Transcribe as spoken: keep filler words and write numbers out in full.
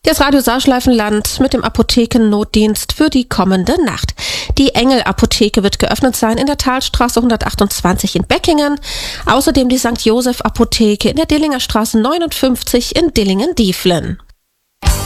Das Radio Sauschleifenland mit dem Apothekennotdienst für die kommende Nacht. Die Engel-Apotheke wird geöffnet sein in der Talstraße hundertachtundzwanzig in Beckingen. Außerdem die Sankt Joseph Apotheke in der Dillinger Straße neunundfünfzig in Dillingen-Dieflen.